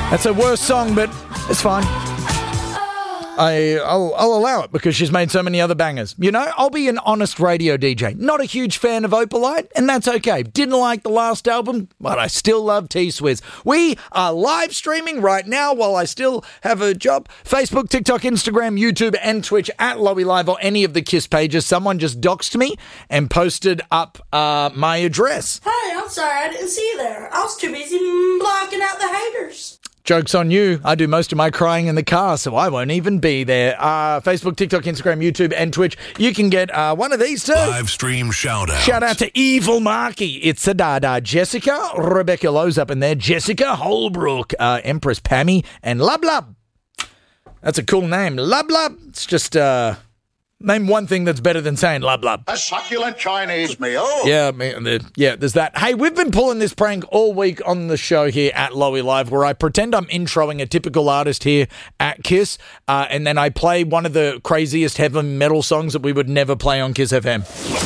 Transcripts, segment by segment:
That's her worst song, but it's fine. I'll allow it because she's made so many other bangers. You know, I'll be an honest radio DJ. Not a huge fan of Opalite, and that's okay. Didn't like the last album, but I still love T-Swizz. We are live streaming right now while I still have a job. Facebook, TikTok, Instagram, YouTube, and Twitch at Lowy Live or any of the KISS pages. Someone just doxed me and posted up my address. Hey, I'm sorry, I didn't see you there. I was too busy blocking out the haters. Joke's on you. I do most of my crying in the car, so I won't even be there. Facebook, TikTok, Instagram, YouTube, and Twitch. You can get one of these too. Live stream shout out. Shout out to Evil Marky. It's a Dada. Jessica, Rebecca Lowe's up in there. Jessica Holbrook, Empress Pammy, and Lub Lub. That's a cool name. Lub Lub. It's just, name one thing that's better than saying Lub Lub. A succulent Chinese meal. Yeah, there's that. Hey, we've been pulling this prank all week on the show here at Lowy Live where I pretend I'm introing a typical artist here at KISS, and then I play one of the craziest heavy metal songs that we would never play on KISS FM.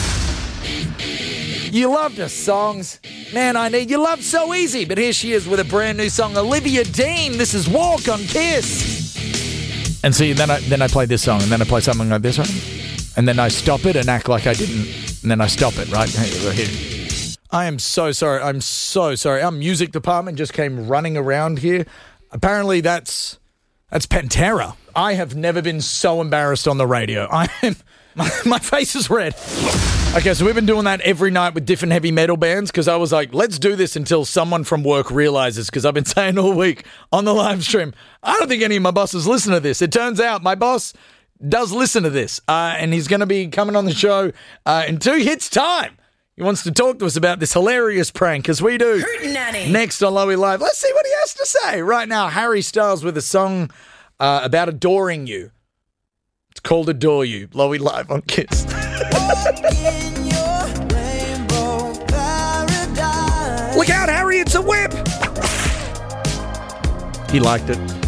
You loved her songs. Man, I need you love so easy, but here she is with a brand new song, Olivia Dean. This is Walk on KISS. And see, then I play this song, and then I play something like this, right? And then I stop it and act like I didn't, and then I stop it, right? Here. I am so sorry. I'm so sorry. Our music department just came running around here. Apparently that's Pantera. I have never been so embarrassed on the radio. My face is red. Okay, so we've been doing that every night with different heavy metal bands because I was like, let's do this until someone from work realizes, because I've been saying all week on the live stream, I don't think any of my bosses listen to this. It turns out my boss does listen to this, and he's going to be coming on the show in 2 hits time. He wants to talk to us about this hilarious prank, because we do. Next on Lowy Live. Let's see what he has to say. Right now, Harry Styles with a song about adoring you. It's called Adore You. Lowy Live on KISS. Look out, Harry, it's a whip! He liked it.